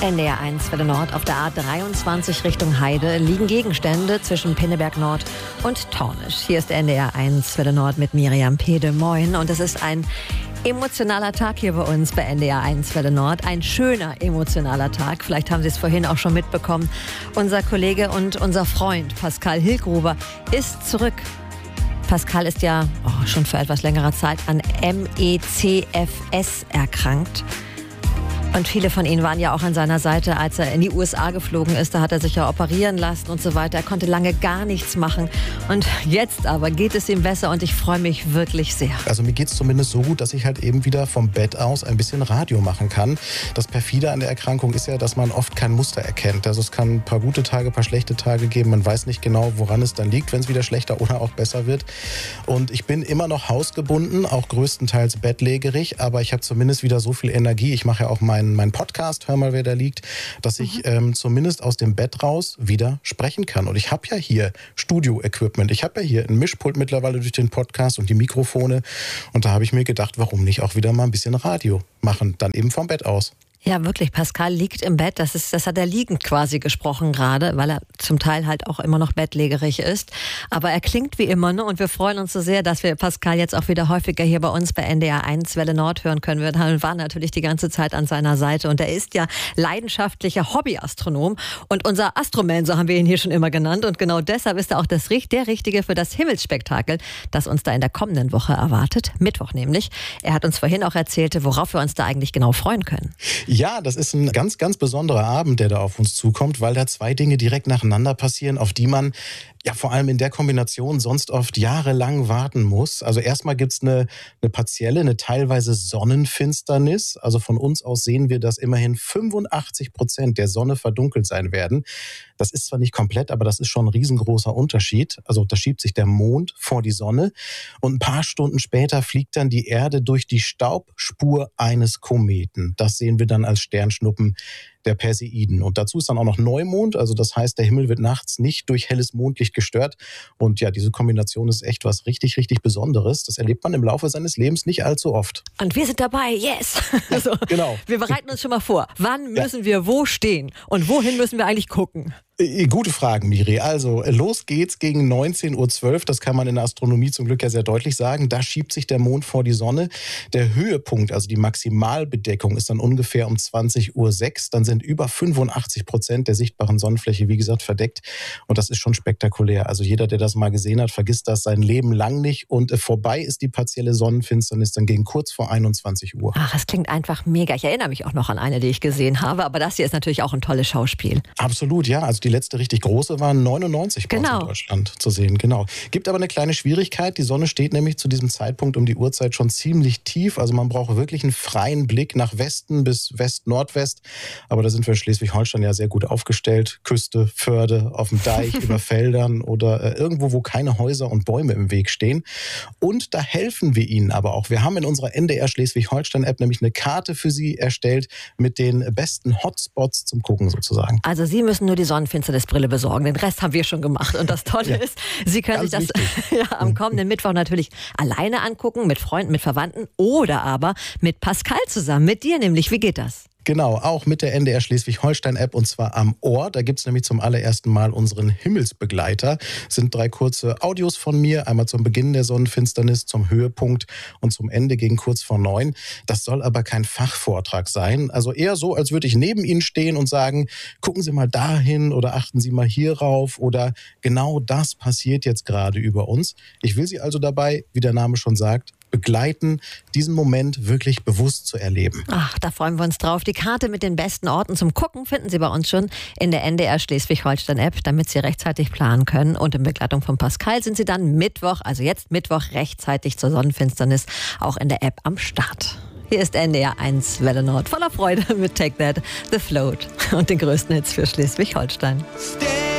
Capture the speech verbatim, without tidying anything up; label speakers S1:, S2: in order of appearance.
S1: N D R eins Welle Nord. Auf der A dreiundzwanzig Richtung Heide liegen Gegenstände zwischen Pinneberg Nord und Tornisch. Hier ist N D R eins Welle Nord mit Miriam Pede. Moin. Und es ist ein emotionaler Tag hier bei uns bei N D R eins Welle Nord. Ein schöner emotionaler Tag. Vielleicht haben Sie es vorhin auch schon mitbekommen. Unser Kollege und unser Freund Pascal Hillgruber ist zurück. Pascal ist ja oh, schon für etwas längerer Zeit an M E C F S erkrankt. Und viele von Ihnen waren ja auch an seiner Seite, als er in die U S A geflogen ist. Da hat er sich ja operieren lassen und so weiter. Er konnte lange gar nichts machen. Und jetzt aber geht es ihm besser und ich freue mich wirklich sehr.
S2: Also mir geht es zumindest so gut, dass ich halt eben wieder vom Bett aus ein bisschen Radio machen kann. Das Perfide an der Erkrankung ist ja, dass man oft kein Muster erkennt. Also es kann ein paar gute Tage, ein paar schlechte Tage geben. Man weiß nicht genau, woran es dann liegt, wenn es wieder schlechter oder auch besser wird. Und ich bin immer noch hausgebunden, auch größtenteils bettlägerig. Aber ich habe zumindest wieder so viel Energie. Ich mache ja auch meinen mein Podcast, hör mal, wer da liegt, dass ich mhm. ähm, zumindest aus dem Bett raus wieder sprechen kann. Und ich habe ja hier Studio-Equipment. Ich habe ja hier ein Mischpult mittlerweile durch den Podcast und die Mikrofone. Und da habe ich mir gedacht, warum nicht auch wieder mal ein bisschen Radio machen, dann eben vom Bett aus.
S1: Ja, wirklich. Pascal liegt im Bett. Das ist, das hat er liegend quasi gesprochen gerade, weil er zum Teil halt auch immer noch bettlägerig ist. Aber er klingt wie immer, ne? Und wir freuen uns so sehr, dass wir Pascal jetzt auch wieder häufiger hier bei uns bei N D R eins Welle Nord hören können. Wir waren natürlich die ganze Zeit an seiner Seite und er ist ja leidenschaftlicher Hobbyastronom und unser Astroman, so haben wir ihn hier schon immer genannt. Und genau deshalb ist er auch das, der Richtige für das Himmelsspektakel, das uns da in der kommenden Woche erwartet. Mittwoch nämlich. Er hat uns vorhin auch erzählt, worauf wir uns da eigentlich genau freuen können.
S2: Ja, das ist ein ganz, ganz besonderer Abend, der da auf uns zukommt, weil da zwei Dinge direkt nacheinander passieren, auf die man ja vor allem in der Kombination sonst oft jahrelang warten muss. Also erstmal gibt's eine, eine partielle, eine teilweise Sonnenfinsternis. Also von uns aus sehen wir, dass immerhin fünfundachtzig Prozent der Sonne verdunkelt sein werden. Das ist zwar nicht komplett, aber das ist schon ein riesengroßer Unterschied. Also da schiebt sich der Mond vor die Sonne und ein paar Stunden später fliegt dann die Erde durch die Staubspur eines Kometen. Das sehen wir dann als Sternschnuppen der Perseiden. Und dazu ist dann auch noch Neumond, also das heißt, der Himmel wird nachts nicht durch helles Mondlicht gestört. Und ja, diese Kombination ist echt was richtig, richtig Besonderes. Das erlebt man im Laufe seines Lebens nicht allzu oft.
S1: Und wir sind dabei, yes! Also,
S2: genau.
S1: Wir bereiten uns schon mal vor. Wann müssen ja. wir wo stehen? Und wohin müssen wir eigentlich gucken?
S2: Gute Fragen, Miri. Also, los geht's gegen neunzehn Uhr zwölf. Das kann man in der Astronomie zum Glück ja sehr deutlich sagen. Da schiebt sich der Mond vor die Sonne. Der Höhepunkt, also die Maximalbedeckung, ist dann ungefähr um zwanzig Uhr sechs. Dann sind über fünfundachtzig Prozent der sichtbaren Sonnenfläche, wie gesagt, verdeckt. Und das ist schon spektakulär. Also jeder, der das mal gesehen hat, vergisst das sein Leben lang nicht. Und äh, vorbei ist die partielle Sonnenfinsternis dann gegen kurz vor einundzwanzig Uhr.
S1: Ach, das klingt einfach mega. Ich erinnere mich auch noch an eine, die ich gesehen habe. Aber das hier ist natürlich auch ein tolles Schauspiel.
S2: Absolut, ja. Also die letzte richtig große waren neunundneunzig
S1: genau.
S2: in Deutschland zu sehen. Genau. Gibt aber eine kleine Schwierigkeit. Die Sonne steht nämlich zu diesem Zeitpunkt um die Uhrzeit schon ziemlich tief. Also man braucht wirklich einen freien Blick nach Westen bis West-Nordwest. Aber da sind wir in Schleswig-Holstein ja sehr gut aufgestellt. Küste, Förde, auf dem Deich, über Feldern oder äh, irgendwo, wo keine Häuser und Bäume im Weg stehen. Und da helfen wir Ihnen aber auch. Wir haben in unserer N D R Schleswig-Holstein-App nämlich eine Karte für Sie erstellt mit den besten Hotspots zum Gucken sozusagen.
S1: Also Sie müssen nur die Sonnenfinsternisbrille besorgen. Den Rest haben wir schon gemacht. Und das Tolle ja, ist, Sie können sich das ja, am kommenden Mittwoch natürlich alleine angucken, mit Freunden, mit Verwandten oder aber mit Pascal zusammen, mit dir nämlich. Wie geht das?
S2: Genau, auch mit der N D R Schleswig-Holstein-App und zwar am Ohr. Da gibt's nämlich zum allerersten Mal unseren Himmelsbegleiter. Das sind drei kurze Audios von mir, einmal zum Beginn der Sonnenfinsternis, zum Höhepunkt und zum Ende gegen kurz vor neun. Das soll aber kein Fachvortrag sein. Also eher so, als würde ich neben Ihnen stehen und sagen, gucken Sie mal dahin oder achten Sie mal hier rauf oder genau das passiert jetzt gerade über uns. Ich will Sie also dabei, wie der Name schon sagt, begleiten, diesen Moment wirklich bewusst zu erleben.
S1: Ach, da freuen wir uns drauf. Die Karte mit den besten Orten zum Gucken finden Sie bei uns schon in der N D R Schleswig-Holstein-App, damit Sie rechtzeitig planen können. Und in Begleitung von Pascal sind Sie dann Mittwoch, also jetzt Mittwoch, rechtzeitig zur Sonnenfinsternis, auch in der App am Start. Hier ist N D R eins Welle Nord voller Freude mit Take That, The Float und den größten Hits für Schleswig-Holstein.